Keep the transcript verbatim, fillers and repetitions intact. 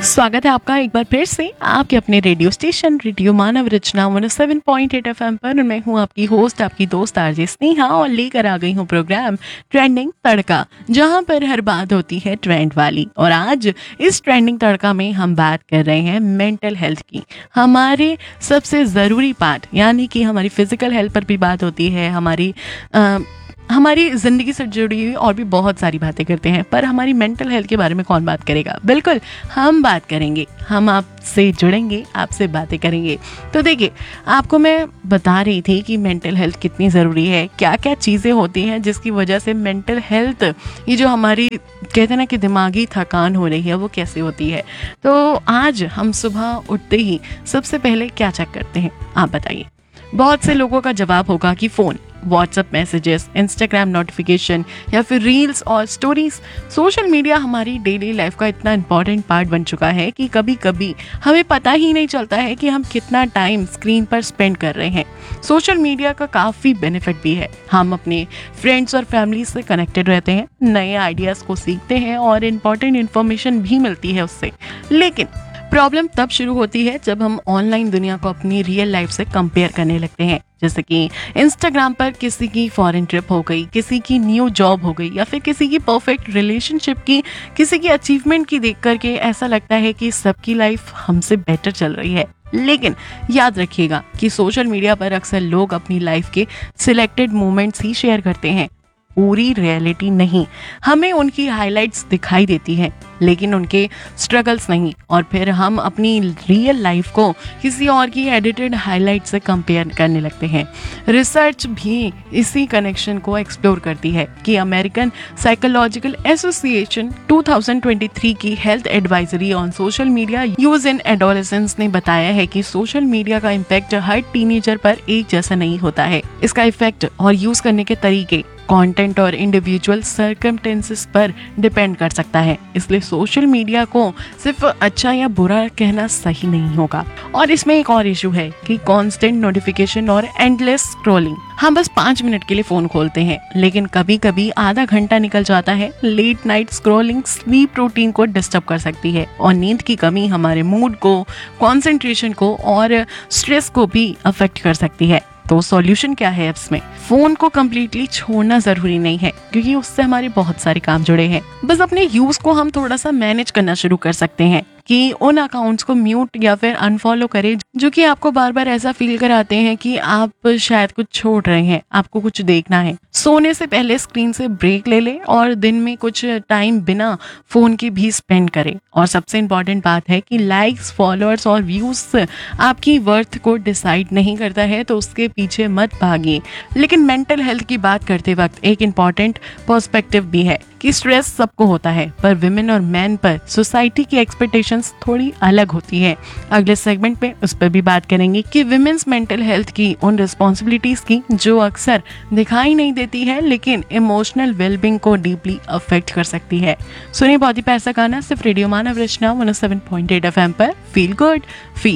स्वागत है आपका एक बार फिर से आपके अपने रेडियो स्टेशन रेडियो मानव रचना one seven point eight FM पर। मैं हूं आपकी होस्ट, आपकी दोस्त आरजे स्नेहा, और लेकर आ गई हूं प्रोग्राम ट्रेंडिंग तड़का, जहां पर हर बात होती है ट्रेंड वाली। और आज इस ट्रेंडिंग तड़का में हम बात कर रहे हैं मेंटल हेल्थ की, हमारे सबसे ज़रूरी पार्ट, यानी कि हमारी फिजिकल हेल्थ पर भी बात होती है, हमारी आ, हमारी ज़िंदगी से जुड़ी हुई और भी बहुत सारी बातें करते हैं, पर हमारी मेंटल हेल्थ के बारे में कौन बात करेगा। बिल्कुल हम बात करेंगे, हम आपसे जुड़ेंगे, आपसे बातें करेंगे। तो देखिए, आपको मैं बता रही थी कि मेंटल हेल्थ कितनी ज़रूरी है, क्या क्या चीज़ें होती हैं जिसकी वजह से मेंटल हेल्थ, ये जो हमारी कहते हैं ना कि दिमागी थकान हो रही है, वो कैसे होती है। तो आज हम सुबह उठते ही सबसे पहले क्या चेक करते हैं, आप बताइए। बहुत से लोगों का जवाब होगा कि phone, WhatsApp messages, Instagram notification या फिर रील्स और स्टोरीज। सोशल मीडिया हमारी डेली लाइफ का इतना इम्पॉर्टेंट पार्ट बन चुका है कि कभी कभी हमें पता ही नहीं चलता है कि हम कितना टाइम स्क्रीन पर स्पेंड कर रहे हैं। सोशल मीडिया का काफ़ी बेनिफिट भी है, हम अपने फ्रेंड्स और फैमिली से कनेक्टेड रहते हैं, नए आइडियाज़ को सीखते हैं और इम्पॉर्टेंट इन्फॉर्मेशन भी मिलती है उससे। लेकिन प्रॉब्लम तब शुरू होती है जब हम ऑनलाइन दुनिया को अपनी रियल लाइफ से कंपेयर करने लगते हैं। जैसे कि इंस्टाग्राम पर किसी की फॉरेन ट्रिप हो गई, किसी की न्यू जॉब हो गई, या फिर किसी की परफेक्ट रिलेशनशिप की, किसी की अचीवमेंट की देख करके ऐसा लगता है कि सबकी लाइफ हमसे बेटर चल रही है। लेकिन याद रखिएगा कि सोशल मीडिया पर अक्सर लोग अपनी लाइफ के सिलेक्टेड मोमेंट्स ही शेयर करते हैं, पूरी रियलिटी नहीं। हमें उनकी हाइलाइट्स दिखाई देती हैं, लेकिन उनके स्ट्रगल्स नहीं। और फिर हम अपनी रियल लाइफ को किसी और की एडिटेड हाइलाइट से कंपेयर करने लगते हैं। रिसर्च भी इसी कनेक्शन को एक्सप्लोर करती है कि American psychological association two thousand twenty three की health advisory on social media use in adolescence ने बताया है कि सोशल मीडिया का इम्पैक्ट हर टीनेजर पर एक जैसा नहीं होता है। इसका इफेक्ट और यूज करने के तरीके कंटेंट और इंडिविजुअल सर्कमस्टेंसेस पर डिपेंड कर सकता है। इसलिए सोशल मीडिया को सिर्फ अच्छा या बुरा कहना सही नहीं होगा। और इसमें एक और इशू है कि कांस्टेंट नोटिफिकेशन और एंडलेस स्क्रॉलिंग। हम बस पाँच मिनट के लिए फोन खोलते हैं, लेकिन कभी कभी आधा घंटा निकल जाता है। Late night scrolling sleep routine को डिस्टर्ब कर सकती है, और नींद की कमी हमारे मूड को, कंसंट्रेशन को और स्ट्रेस को भी अफेक्ट कर सकती है। तो सॉल्यूशन क्या है इसमें? फोन को कम्प्लीटली छोड़ना जरूरी नहीं है, क्योंकि उससे हमारे बहुत सारे काम जुड़े हैं। बस अपने यूज को हम थोड़ा सा मैनेज करना शुरू कर सकते हैं कि उन अकाउंट्स को म्यूट या फिर अनफॉलो करें जो कि आपको बार बार ऐसा फील कराते हैं कि आप शायद कुछ छोड़ रहे हैं, आपको कुछ देखना है। सोने से पहले स्क्रीन से ब्रेक ले लें और दिन में कुछ टाइम बिना फोन के भी स्पेंड करें। और सबसे इम्पोर्टेंट बात है कि लाइक्स, फॉलोअर्स और व्यूज आपकी वर्थ को डिसाइड नहीं करता है, तो उसके पीछे मत भागिए। लेकिन मेंटल हेल्थ की बात करते वक्त एक इम्पॉर्टेंट पर्सपेक्टिव भी है कि स्ट्रेस सबको होता है, पर विमेन और मैन पर सोसाइटी की एक्सपेक्टेशंस थोड़ी अलग होती है। अगले सेगमेंट में उस पर भी बात करेंगे कि विमेन्स मेंटल हेल्थ की उन रिस्पॉन्सिबिलिटीज की जो अक्सर दिखाई नहीं देती है, लेकिन इमोशनल वेलबींग को डीपली अफेक्ट कर सकती है। सुनिए बहुत ही पैसा गाना सिर्फ रेडियो मानव रचना one seven point eight F M पर। Feel good, feel